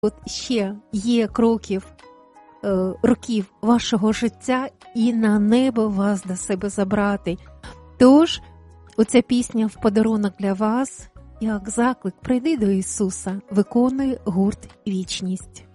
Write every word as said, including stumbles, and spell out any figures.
от ще є кроків, е, років вашого життя і на небо вас до себе забрати. Тож, оця пісня в подарунок для вас, як заклик, прийди до Ісуса, виконує гурт «Вічність».